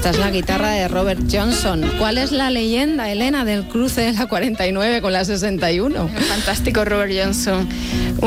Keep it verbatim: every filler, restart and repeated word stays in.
Esta es la guitarra de Robert Johnson. ¿Cuál es la leyenda, Elena, del cruce de la cuarenta y nueve con la sesenta y uno? El fantástico Robert Johnson.